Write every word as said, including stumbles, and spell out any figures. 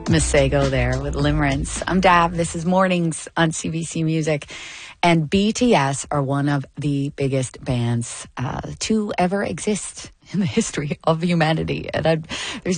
Masego there with Limerence. I'm Dav. This is Mornings on C B C Music. And B T S are one of the biggest bands uh, to ever exist in the history of humanity. And I'd, there's